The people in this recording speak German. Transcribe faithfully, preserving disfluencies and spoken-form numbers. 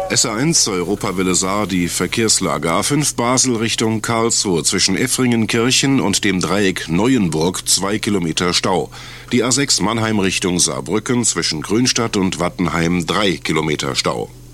S A eins Europawelle Saar, die Verkehrslage. A fünf Basel Richtung Karlsruhe zwischen Effringenkirchen und dem Dreieck Neuenburg zwei Kilometer Stau. Die A sechs Mannheim Richtung Saarbrücken zwischen Grünstadt und Wattenheim drei Kilometer Stau.